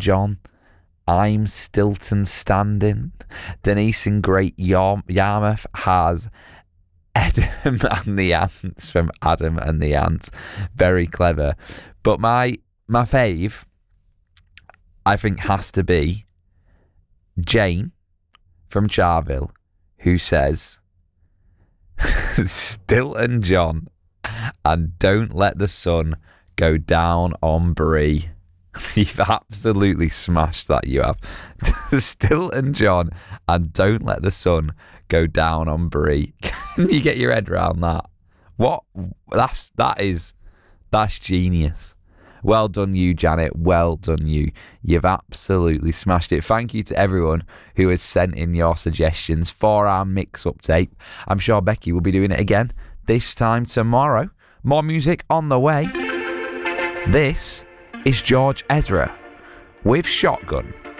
John, I'm Stilton Standing. Denise in Great Yarmouth has Adam and the Ants from Adam and the Ants. Very clever. But my fave, I think, has to be Jane from Charville, who says, Stilton John, and don't let the sun go down on Brie. You've absolutely smashed that, you have. Stilton John, and don't let the sun go down on Brie. Can you get your head around that? What? That's genius. Well done you, Janet. Well done you. You've absolutely smashed it. Thank you to everyone who has sent in your suggestions for our mix-up tape. I'm sure Becky will be doing it again this time tomorrow. More music on the way. This is George Ezra with Shotgun.